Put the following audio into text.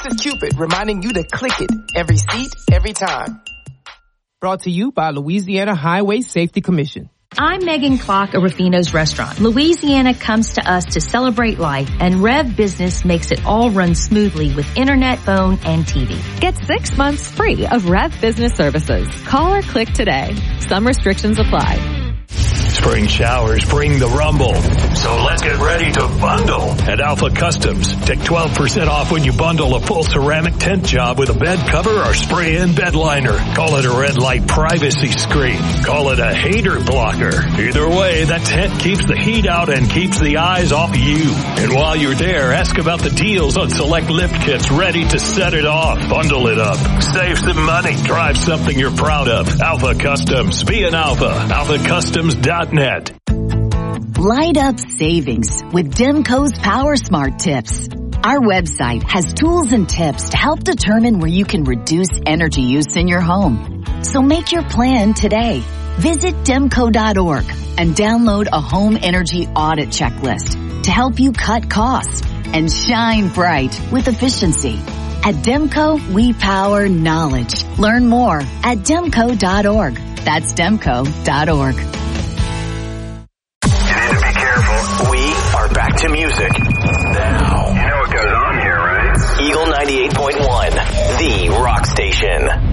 This is Cupid reminding you to click it. Every seat, every time. Brought to you by Louisiana Highway Safety Commission. I'm Megan Clark of Rufino's Restaurant. Louisiana comes to us to celebrate life, and Rev Business makes it all run smoothly with internet, phone, and TV. Get 6 months free of Rev Business services. Call or click today. Some restrictions apply. Spring showers bring the rumble. So let's get ready to bundle at Alpha Customs. Take 12% off when you bundle a full ceramic tent job with a bed cover or spray-in bed liner. Call it a red light privacy screen. Call it a hater blocker. Either way, that tent keeps the heat out and keeps the eyes off you. And while you're there, ask about the deals on select lift kits ready to set it off. Bundle it up. Save some money. Drive something you're proud of. Alpha Customs. Be an Alpha. AlphaCustoms.net. Light up savings with Demco's Power Smart Tips. Our website has tools and tips to help determine where you can reduce energy use in your home. So make your plan today. Visit Demco.org and download a home energy audit checklist to help you cut costs and shine bright with efficiency. At Demco, we power knowledge. Learn more at Demco.org. That's Demco.org. Back to music. Now. You know what goes on here, right? Eagle 98.1, the rock station.